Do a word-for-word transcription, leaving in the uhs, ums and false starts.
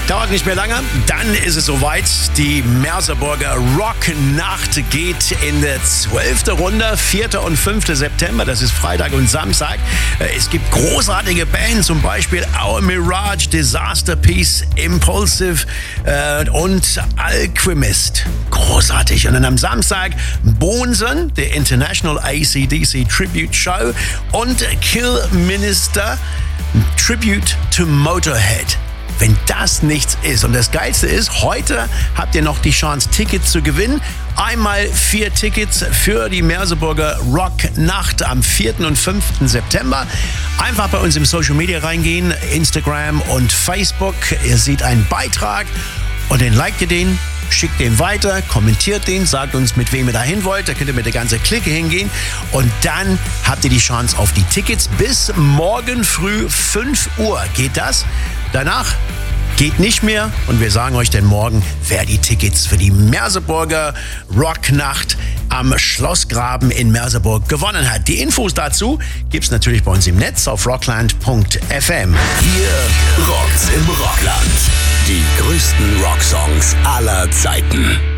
Dauert nicht mehr lange, dann ist es soweit. Die Merseburger Rocknacht geht in der zwölfte Runde, vierter und fünfter September, das ist Freitag und Samstag. Es gibt großartige Bands, zum Beispiel Our Mirage, Disaster Piece, Impulsive äh, und Alchemist. Großartig. Und dann am Samstag Bonzen, der International A C D C Tribute Show und Kill Minister Tribute to Motorhead. Wenn das nichts ist. Und das Geilste ist, heute habt ihr noch die Chance, Tickets zu gewinnen. Einmal vier Tickets für die Merseburger Rocknacht am vierten und fünften September. Einfach bei uns im Social Media reingehen, Instagram und Facebook. Ihr seht einen Beitrag und dann liked ihr den. Schickt den weiter, kommentiert den, sagt uns, mit wem ihr dahin wollt. Da könnt ihr mit der ganzen Clique hingehen. Und dann habt ihr die Chance auf die Tickets. Bis morgen früh fünf Uhr geht das. Danach geht nicht mehr. Und wir sagen euch dann morgen, wer die Tickets für die Merseburger Rocknacht am Schlossgraben in Merseburg gewonnen hat. Die Infos dazu gibt's natürlich bei uns im Netz auf rockland punkt f m. Hier rockt's im Rockland. Die größten Rocksongs aller Zeiten.